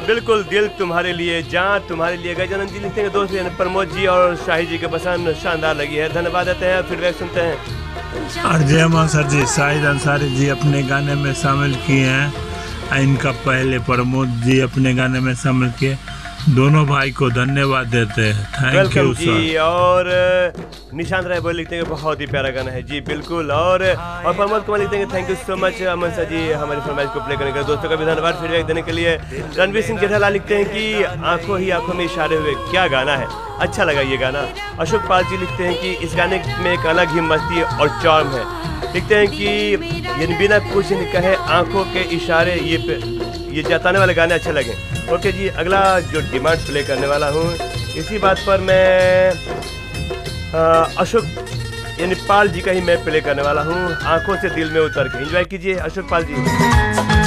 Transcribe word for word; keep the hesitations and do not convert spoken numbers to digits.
बिल्कुल दिल तुम्हारे लिए, जान तुम्हारे लिए। गजानन जी लिखते हैं दोस्त प्रमोद जी और शाही जी के पसंद शानदार लगी है, धन्यवाद देते हैं। फीडबैक सुनते हैं। और जय सर जी शाहिद अंसारी जी अपने गाने में शामिल किए हैं, इनका पहले प्रमोद जी अपने गाने में शामिल किए, दोनों भाई को धन्यवाद देते हैं। थैंक यू जी। और निशांत राय बोल लिखते हैं बहुत ही प्यारा गाना है जी, बिल्कुल। और और प्रमोद कुमार लिखते हैं thank you so much Aman sir जी हमारी फरमाइश को प्ले करने के लिए। दोस्तों का भी धन्यवाद फीडबैक देने के लिए। रणवीर सिंह जेठालाल लिखते हैं कि आंखों ही आंखों में इशारे हुए, क्या गाना है, अच्छा लगा ये गाना। अशोक पाल जी लिखते हैं कि इस गाने में एक अलग ही मस्ती और चार्म है। लिखते हैं कि ये बिना कुछ नहीं कहे आंखों के इशारे ये ये जताने वाले गाने अच्छे लगे। ओके जी, अगला जो डिमांड प्ले करने वाला हूँ इसी बात पर मैं अशोक यानी पाल जी का ही मैं प्ले करने वाला हूँ, आंखों से दिल में उतर के। एंजॉय कीजिए अशोक पाल जी।